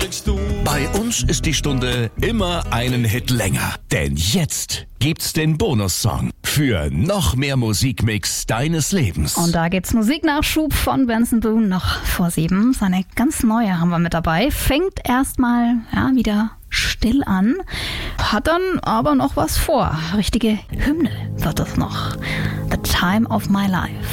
zeigst du. Bei uns ist die Stunde immer einen Hit länger. Denn jetzt gibt's den Bonussong für noch mehr Musikmix deines Lebens. Und da gibt's Musiknachschub von Benson Boone noch vor 7. Seine ganz neue haben wir mit dabei. Fängt erstmal wieder still an, hat dann aber noch was vor. Richtige Hymne wird das noch. The Time of My Life.